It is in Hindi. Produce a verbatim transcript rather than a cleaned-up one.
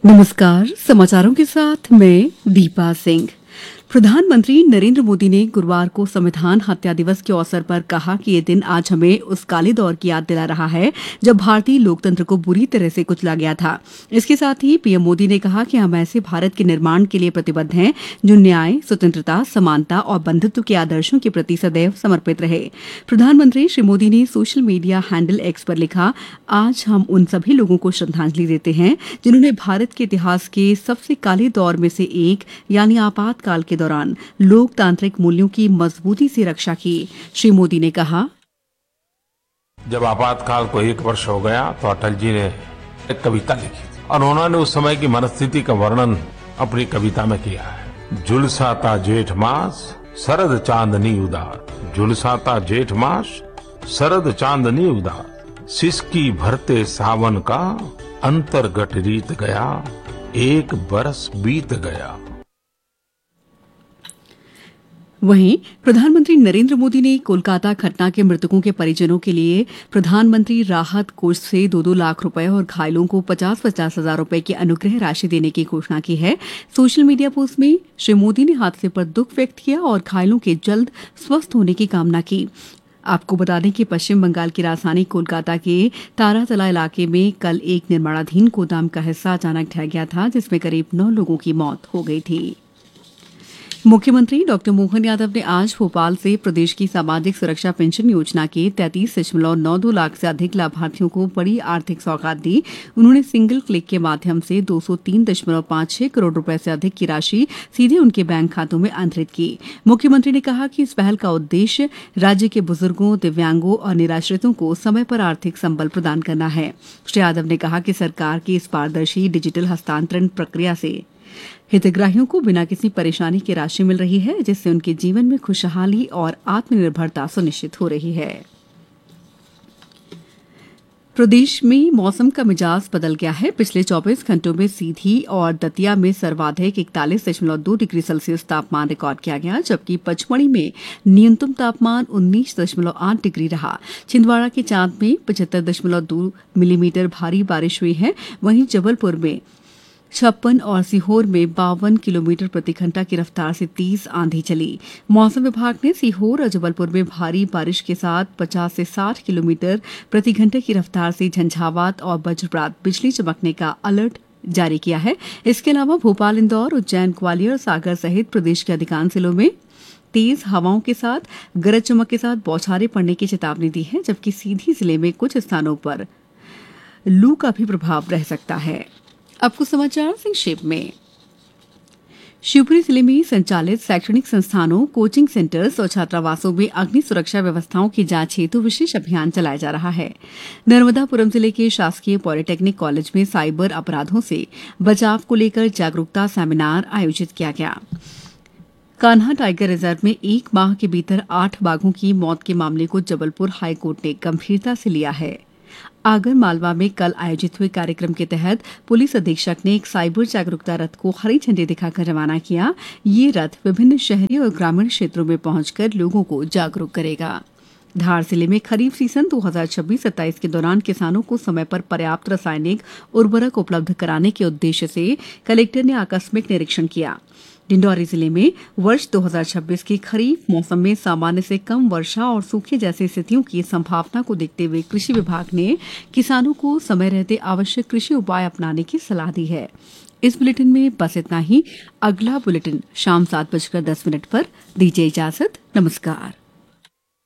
नमस्कार। समाचारों के साथ मैं दीपा सिंह। प्रधानमंत्री नरेंद्र मोदी ने गुरुवार को संविधान हत्या दिवस के अवसर पर कहा कि ये दिन आज हमें उस काले दौर की याद दिला रहा है जब भारतीय लोकतंत्र को बुरी तरह से कुचला गया था। इसके साथ ही पीएम मोदी ने कहा कि हम ऐसे भारत के निर्माण के लिए प्रतिबद्ध हैं जो न्याय, स्वतंत्रता, समानता और बंधुत्व के आदर्शों के प्रति सदैव समर्पित रहे। प्रधानमंत्री श्री मोदी ने सोशल मीडिया हैंडल एक्स पर लिखा, आज हम उन सभी लोगों को श्रद्धांजलि देते हैं जिन्होंने भारत के इतिहास के सबसे काले दौर में से एक यानी आपातकाल के दौरान लोकतांत्रिक मूल्यों की मजबूती से रक्षा की। श्री मोदी ने कहा, जब आपातकाल को एक वर्ष हो गया तो अटल जी ने एक कविता लिखी थी और उन्होंने उस समय की मनस्थिति का वर्णन अपनी कविता में किया है। झुलसाता जेठ मास शरद चांदनी उदार, झुलसाता जेठ मास शरद चांदनी उदार, सिसकी भरते सावन का अंतर्गत रीत गया, एक बरस बीत गया। वहीं प्रधानमंत्री नरेंद्र मोदी ने कोलकाता घटना के मृतकों के परिजनों के लिए प्रधानमंत्री राहत कोष से दो दो लाख रुपए और घायलों को पचास पचास हजार रुपए की अनुग्रह राशि देने की घोषणा की है। सोशल मीडिया पोस्ट में श्री मोदी ने हादसे पर दुख व्यक्त किया और घायलों के जल्द स्वस्थ होने की कामना की। आपको बता दें कि पश्चिम बंगाल की राजधानी कोलकाता के तारातला इलाके में कल एक निर्माणाधीन गोदाम का हिस्सा अचानक ढह गया था, जिसमें करीब नौ लोगों की मौत हो गई थी। मुख्यमंत्री डॉक्टर मोहन यादव ने आज भोपाल से प्रदेश की सामाजिक सुरक्षा पेंशन योजना के तैंतीस दशमलव नौ दो लाख से अधिक लाभार्थियों को बड़ी आर्थिक सौगात दी। उन्होंने सिंगल क्लिक के माध्यम से दो सौ तीन दशमलव पाँच छह करोड़ रुपए से अधिक की राशि सीधे उनके बैंक खातों में अंतरित की। मुख्यमंत्री ने कहा कि इस पहल का उद्देश्य राज्य के बुजुर्गों, दिव्यांगों और निराश्रितों को समय पर आर्थिक संबल प्रदान करना है। श्री यादव ने कहा कि सरकार की इस पारदर्शी डिजिटल हस्तांतरण प्रक्रिया से हितग्राहियों को बिना किसी परेशानी के राशि मिल रही है, जिससे उनके जीवन में खुशहाली और आत्मनिर्भरता सुनिश्चित हो रही है। प्रदेश में मौसम का मिजाज बदल गया है। पिछले चौबीस घंटों में सीधी और दतिया में सर्वाधिक इकतालीस दशमलव दो डिग्री सेल्सियस तापमान रिकॉर्ड किया गया, जबकि पचमढ़ी में न्यूनतम तापमान उन्नीस दशमलव आठ डिग्री रहा। छिंदवाड़ा के चांद में पचहत्तर दशमलव दो मिलीमीटर भारी बारिश हुई है। वहीं जबलपुर में छप्पन और सीहोर में बावन किलोमीटर प्रति घंटा की रफ्तार से तेज आंधी चली। मौसम विभाग ने सीहोर और जबलपुर में भारी बारिश के साथ पचास से साठ किलोमीटर प्रति घंटे की रफ्तार से झंझावात और वज्रपात बिजली चमकने का अलर्ट जारी किया है। इसके अलावा भोपाल, इंदौर, उज्जैन, ग्वालियर, सागर सहित प्रदेश के अधिकांश जिलों में तेज हवाओं के साथ गरज चमक के साथ बौछारें पड़ने की चेतावनी दी है, जबकि सीधी जिले में कुछ स्थानों पर लू का भी प्रभाव रह सकता है। अब कुछ समाचार संक्षेप में। शिवपुरी जिले में संचालित शैक्षणिक संस्थानों, कोचिंग सेंटर्स और छात्रावासों में अग्नि सुरक्षा व्यवस्थाओं की जांच हेतु विशेष अभियान चलाया जा रहा है। नर्मदापुरम जिले के शासकीय पॉलिटेक्निक कॉलेज में साइबर अपराधों से बचाव को लेकर जागरूकता सेमिनार आयोजित किया गया। कान्हा टाइगर रिजर्व में एक माह के भीतर आठ बाघों की मौत के मामले को जबलपुर हाईकोर्ट ने गंभीरता से लिया है। आगर मालवा में कल आयोजित हुए कार्यक्रम के तहत पुलिस अधीक्षक ने एक साइबर जागरूकता रथ को हरी झंडी दिखाकर रवाना किया। ये रथ विभिन्न शहरी और ग्रामीण क्षेत्रों में पहुंचकर लोगों को जागरूक करेगा। धार जिले में खरीफ सीजन दो हज़ार छब्बीस सत्ताईस के दौरान किसानों को समय पर पर्याप्त रासायनिक उर्वरक उपलब्ध कराने के उद्देश्य से कलेक्टर ने आकस्मिक निरीक्षण किया। डिंडौरी जिले में वर्ष दो हज़ार छब्बीस की खरीफ मौसम में सामान्य से कम वर्षा और सूखे जैसी स्थितियों की संभावना को देखते हुए कृषि विभाग ने किसानों को समय रहते आवश्यक कृषि उपाय अपनाने की सलाह दी है। इस बुलेटिन में बस इतना ही। अगला बुलेटिन शाम सात बजकर दस मिनट पर। दीजिए इजाजत। नमस्कार।